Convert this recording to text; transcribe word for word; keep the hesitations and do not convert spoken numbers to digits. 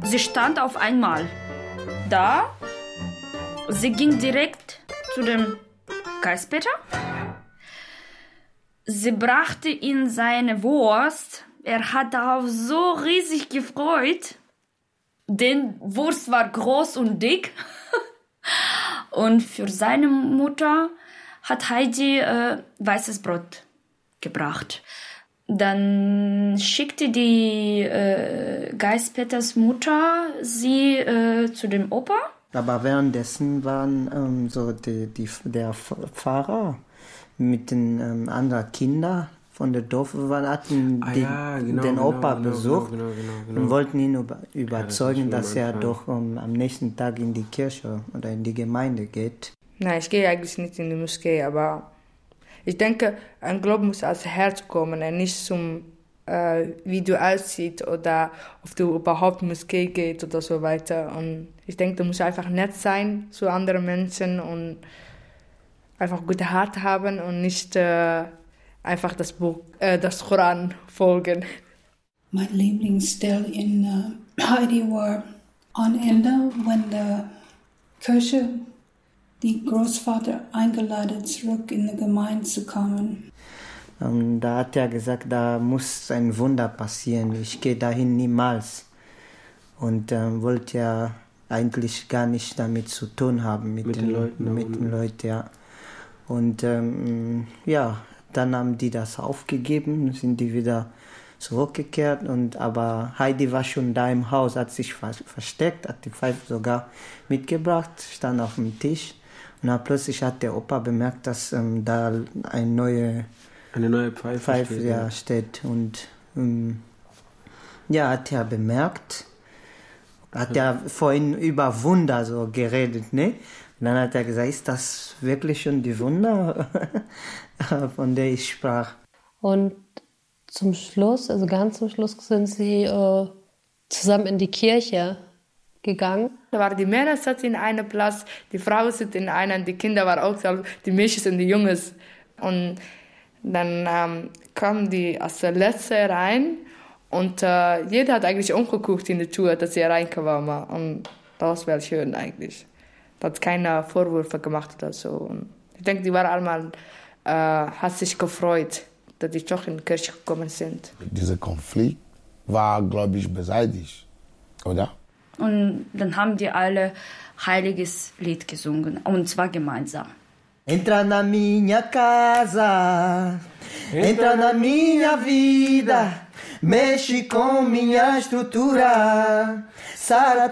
Sie stand auf einmal da. Sie ging direkt zu dem Geistpeter. Sie brachte ihm seine Wurst. Er hat darauf so riesig gefreut. Denn Wurst war groß und dick. Und für seine Mutter hat Heidi äh, weißes Brot gebracht. Dann schickte die äh, Geistpeters Mutter sie äh, zu dem Opa. Aber währenddessen waren ähm, so die, die, der Pfarrer mit den ähm, anderen Kindern von der Dorf waren, hatten ah, den, ja, genau, den genau, Opa genau, besucht genau, genau, genau. und wollten ihn über, überzeugen, ja, das dass er Fall. doch um, am nächsten Tag in die Kirche oder in die Gemeinde geht. Nein, ich gehe eigentlich nicht in die Moschee, aber ich denke, ein Glaube muss aus dem Herz kommen und nicht zum, äh, wie du aussiehst oder ob du überhaupt in die Moschee gehst oder so weiter. Und ich denke, du musst einfach nett sein zu anderen Menschen und einfach gute Hart haben und nicht äh, einfach das Buch, äh, das Koran folgen. Mein Lieblingsstelle in uh, Heidi war am Ende, wenn die Kirche die Großvater eingeladen, zurück in die Gemeinde zu kommen. Ähm, da hat er gesagt, da muss ein Wunder passieren, ich gehe dahin niemals. Und ähm, wollte ja eigentlich gar nicht damit zu tun haben, mit, mit den, den Leuten. Mit den Leuten, ja. Und ähm, ja, dann haben die das aufgegeben, sind die wieder zurückgekehrt. Und, aber Heidi war schon da im Haus, hat sich versteckt, hat die Pfeife sogar mitgebracht, stand auf dem Tisch. Und dann plötzlich hat der Opa bemerkt, dass ähm, da eine neue, eine neue Pfeife, Pfeife steht, ja, ja. steht. Und ähm, ja, hat er bemerkt, hat er vorhin über Wunder so geredet, ne? Und dann hat er gesagt, ist das wirklich schon die Wunder, von der ich sprach? Und zum Schluss, also ganz zum Schluss, sind sie äh, zusammen in die Kirche gegangen. Da war die Männer satt in einem Platz, die Frau sitzt in einer, die Kinder waren auch, die Mädchen und die Jungs. Und dann ähm, kamen die als der Letzte rein und äh, jeder hat eigentlich umgeguckt in die Tür, dass sie reinkamen. Und das war schön eigentlich. Da hat keine Vorwürfe gemacht oder so. Und ich denke, die waren einmal, äh, hat sich gefreut, dass die doch in die Kirche gekommen sind. Dieser Konflikt war, glaube ich, beseitigt, oder? Und dann haben die alle heiliges Lied gesungen, und zwar gemeinsam. Entra na minha casa, entra na minha vida, mexe com minha estrutura, sara